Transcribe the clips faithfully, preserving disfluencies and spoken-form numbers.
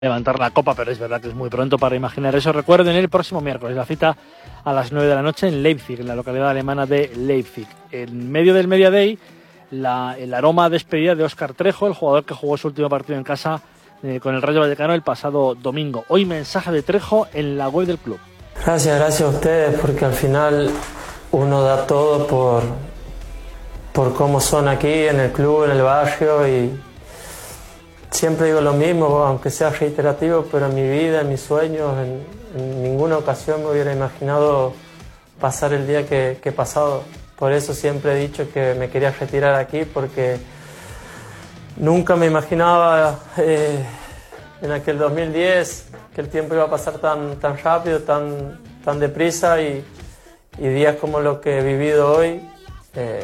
levantar la copa, pero es verdad que es muy pronto para imaginar eso. Recuerden, el próximo miércoles la cita a las nueve de la noche en Leipzig, en la localidad alemana de Leipzig. En medio del Media Day, la, el aroma a despedida de Óscar Trejo, el jugador que jugó su último partido en casa eh, con el Rayo Vallecano el pasado domingo. Hoy mensaje de Trejo en la web del club. Gracias, gracias a ustedes, porque al final uno da todo por, por cómo son aquí en el club, en el barrio, y siempre digo lo mismo, aunque sea reiterativo, pero en mi vida, en mis sueños, en, en ninguna ocasión me hubiera imaginado pasar el día que, que he pasado. Por eso siempre he dicho que me quería retirar aquí, porque nunca me imaginaba eh, en aquel dos mil diez que el tiempo iba a pasar tan, tan rápido, tan, tan deprisa, y, y días como lo que he vivido hoy eh,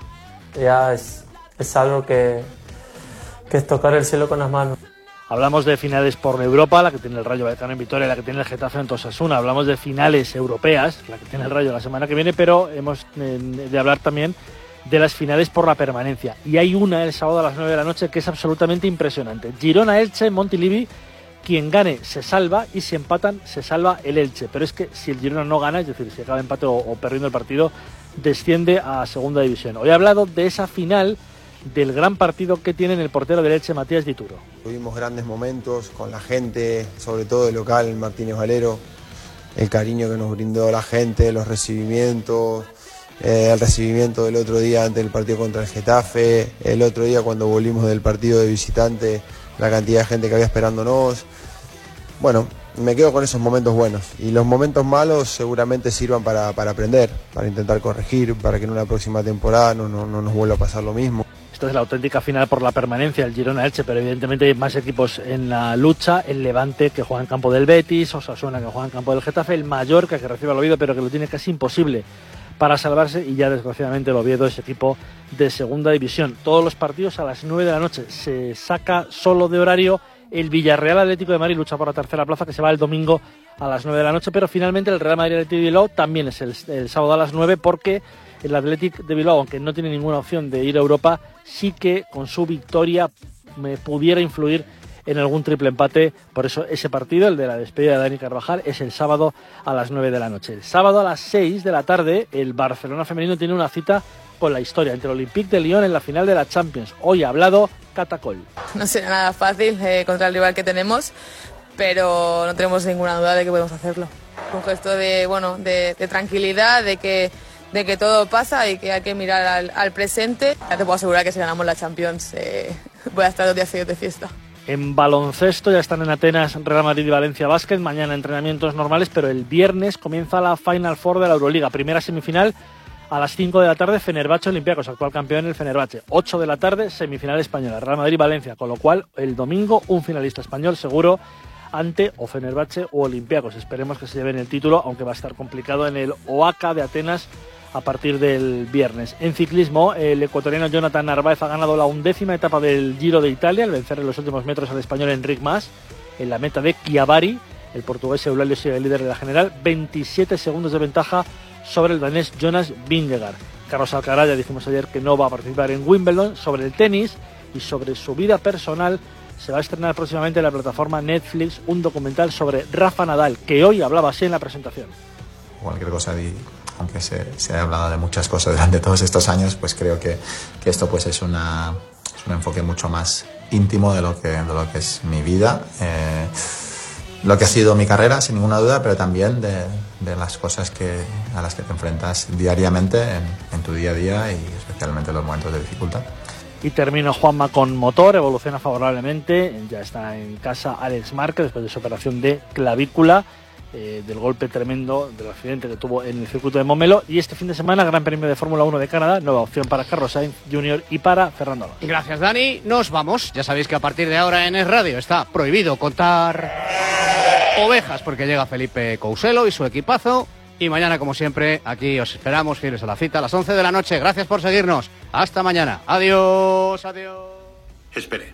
ya es, es algo que, que es tocar el cielo con las manos. Hablamos de finales por Europa, la que tiene el Rayo Vallecano en Vitoria, la que tiene el Getafe en Osasuna. Hablamos de finales europeas, la que tiene el Rayo la semana que viene, pero hemos eh, de hablar también de las finales por la permanencia. Y hay una el sábado a las nueve de la noche que es absolutamente impresionante. Girona-Elche en Montilivi. Quien gane se salva, y si empatan se salva el Elche. Pero es que si el Girona no gana, es decir, si acaba empate o, o perdiendo el partido, desciende a segunda división. Hoy he hablado de esa final, del gran partido que tiene el portero del Elche, Matías Dituro. Tuvimos grandes momentos con la gente, sobre todo el local, Martínez Valero, el cariño que nos brindó la gente, los recibimientos, eh, el recibimiento del otro día antes del partido contra el Getafe, el otro día cuando volvimos del partido de visitante, la cantidad de gente que había esperándonos. Bueno, me quedo con esos momentos buenos, y los momentos malos seguramente sirvan para, para aprender, para intentar corregir, para que en una próxima temporada no, no, no nos vuelva a pasar lo mismo. Esta es la auténtica final por la permanencia, el Girona-Elche, pero evidentemente hay más equipos en la lucha. El Levante, que juega en campo del Betis, Osasuna, que juega en campo del Getafe, el Mallorca, que recibe al Oviedo, pero que lo tiene casi imposible para salvarse, y ya desgraciadamente el Oviedo es equipo de segunda división. Todos los partidos a las nueve de la noche. Se saca solo de horario el Villarreal Atlético de Madrid, lucha por la tercera plaza, que se va el domingo a las nueve de la noche, pero finalmente el Real Madrid Atlético de Bilbao también es el, el sábado a las nueve, porque el Athletic de Bilbao, aunque no tiene ninguna opción de ir a Europa, sí que con su victoria me pudiera influir en algún triple empate. Por eso ese partido, el de la despedida de Dani Carvajal, es el sábado a las nueve de la noche. El sábado a las seis de la tarde, el Barcelona femenino tiene una cita con la historia entre el Olympique de Lyon en la final de la Champions. Hoy ha hablado Catacol. No será nada fácil eh, contra el rival que tenemos, pero no tenemos ninguna duda de que podemos hacerlo. Un gesto de, bueno, de, de tranquilidad, de que, de que todo pasa y que hay que mirar al, al presente. Ya te puedo asegurar que si ganamos la Champions eh, voy a estar dos días seguidos de fiesta. En baloncesto ya están en Atenas Real Madrid y Valencia Basket. Mañana entrenamientos normales, pero el viernes comienza la Final Four de la Euroliga. Primera semifinal a las cinco de la tarde, Fenerbahce Olympiacos, actual campeón el Fenerbahce. ocho de la tarde, semifinal española, Real Madrid Valencia. Con lo cual, el domingo, un finalista español seguro ante o Fenerbahce o Olympiacos. Esperemos que se lleven el título, aunque va a estar complicado en el Oaca de Atenas a partir del viernes. En ciclismo, el ecuatoriano Jonathan Narváez ha ganado la undécima etapa del Giro de Italia al vencer en los últimos metros al español Enric Mas en la meta de Chiavari. El portugués Eulálio sigue el líder de la general, veintisiete segundos de ventaja sobre el danés Jonas Vingegaard. Carlos Alcaraz, ya dijimos ayer que no va a participar en Wimbledon. Sobre el tenis y sobre su vida personal, se va a estrenar próximamente en la plataforma Netflix un documental sobre Rafa Nadal, que hoy hablaba así en la presentación. Cualquier cosa de... aunque se, se ha hablado de muchas cosas durante todos estos años, pues creo que, que esto pues es, una, es un enfoque mucho más íntimo de lo que, de lo que es mi vida, eh, lo que ha sido mi carrera, sin ninguna duda, pero también de, de las cosas que, a las que te enfrentas diariamente en, en tu día a día, y especialmente en los momentos de dificultad. Y termino, Juanma, con motor, evoluciona favorablemente, ya está en casa Alex Márquez después de su operación de clavícula. Eh, del golpe tremendo, del accidente que tuvo en el circuito de Montmeló. Y este fin de semana, Gran Premio de Fórmula uno de Canadá, nueva opción para Carlos Sainz junior y para Fernando Alonso. Gracias, Dani. Nos vamos. Ya sabéis que a partir de ahora en Es Radio está prohibido contar ovejas, porque llega Felipe Couselo y su equipazo. Y mañana, como siempre, aquí os esperamos fieles a la cita a las once de la noche. Gracias por seguirnos. Hasta mañana. Adiós, adiós. Espere.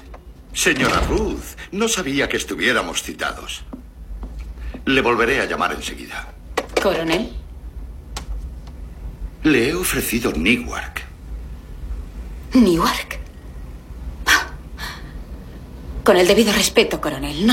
Señora Ruth, no sabía que estuviéramos citados. Le volveré a llamar enseguida. ¿Coronel? Le he ofrecido Newark. ¿Newark? Con el debido respeto, coronel. No